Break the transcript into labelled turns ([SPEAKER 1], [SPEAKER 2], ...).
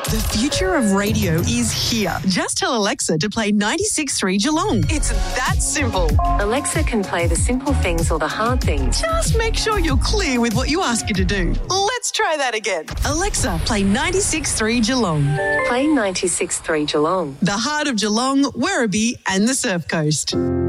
[SPEAKER 1] The future of radio is here. Just tell Alexa to play 96.3 Geelong. It's that simple.
[SPEAKER 2] Alexa can play the simple things or the hard things.
[SPEAKER 1] Just make sure you're clear with what you ask her to do. Let's try that again. Alexa, play 96.3 Geelong.
[SPEAKER 2] Play 96.3 Geelong.
[SPEAKER 1] The heart of Geelong, Werribee and the Surf Coast.